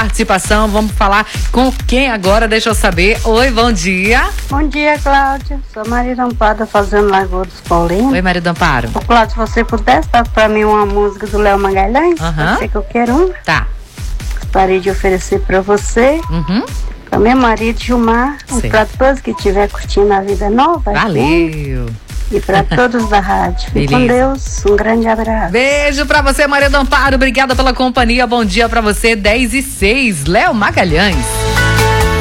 participação. Vamos falar com quem agora? Deixa eu saber. Oi, bom dia. Bom dia, Cláudia. Sou Maria do Amparo, fazendo Lagoa dos Paulinhos. Oi, Maria do Amparo. Ô, Cláudia, se você pudesse dar pra mim uma música do Léo Magalhães, eu sei que eu quero uma. Tá. Gostaria de oferecer pra você, pra meu marido Gilmar, e pra todos que estiver curtindo a vida nova. Valeu. E pra todos da rádio. Fique com Deus, um grande abraço. Beijo pra você, Maria do Amparo. Obrigada pela companhia. Bom dia pra você, 10:06. Léo Magalhães.